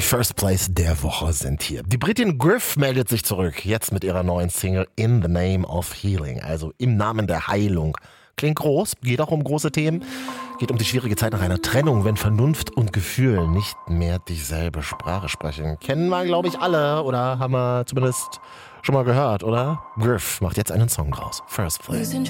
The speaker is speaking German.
First Place der Woche sind hier. Die Britin Griff meldet sich zurück, jetzt mit ihrer neuen Single In the Name of Healing, also im Namen der Heilung. Klingt groß, geht auch um große Themen, geht um die schwierige Zeit nach einer Trennung, wenn Vernunft und Gefühl nicht mehr dieselbe Sprache sprechen. Kennen wir, glaube ich, alle oder haben wir zumindest schon mal gehört, oder? Griff macht jetzt einen Song draus. First Place.